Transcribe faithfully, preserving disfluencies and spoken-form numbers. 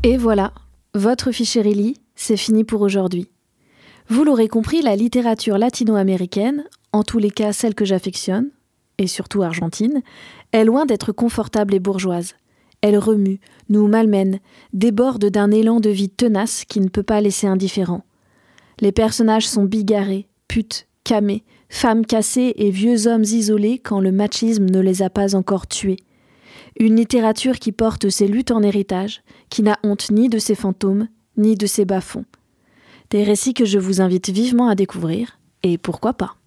Et voilà, votre Fichérélie, c'est fini pour aujourd'hui. Vous l'aurez compris, la littérature latino-américaine, en tous les cas celle que j'affectionne, et surtout argentine, est loin d'être confortable et bourgeoise. Elle remue, nous malmène, déborde d'un élan de vie tenace qui ne peut pas laisser indifférent. Les personnages sont bigarrés, putes, camés, femmes cassées et vieux hommes isolés quand le machisme ne les a pas encore tués. Une littérature qui porte ses luttes en héritage, qui n'a honte ni de ses fantômes, ni de ses bas-fonds. Des récits que je vous invite vivement à découvrir, et pourquoi pas.